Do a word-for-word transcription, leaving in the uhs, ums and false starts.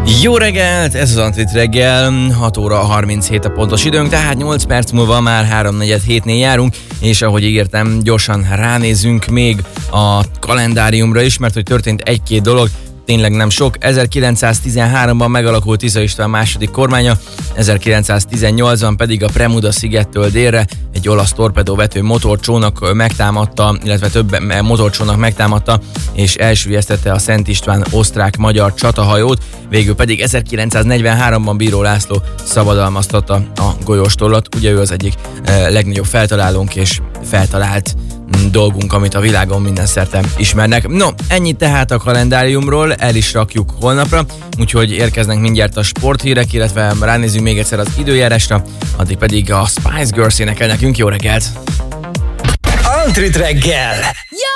Jó reggelt, ez az Antrit reggel, hat óra harminchét a pontos időnk, tehát nyolc perc múlva már háromnegyed hétnél járunk, és ahogy ígértem, gyorsan ránézünk még a kalendáriumra is, mert hogy történt egy-két dolog, tényleg nem sok. ezerkilencszáztizenháromban megalakult Tisza István második kormánya, ezerkilencszáztizennyolcban pedig a Premuda szigettől délre egy olasz torpedóvető motorcsónak megtámadta, illetve több motorcsónak megtámadta, és elsüllyesztette a Szent István osztrák-magyar csatahajót, végül pedig ezerkilencszáznegyvenháromban Bíró László szabadalmaztatta a golyóstollat. Ugye ő az egyik eh, legnagyobb feltalálónk és feltalált dolgunk, amit a világon mindenszerte ismernek. No, ennyit tehát a kalendáriumról, el is rakjuk holnapra, úgyhogy érkeznek mindjárt a sporthírek, illetve ránézzünk még egyszer az időjárásra, addig pedig a Spice Girls énekel nekünk. Jó reggelt! Antrit reggel!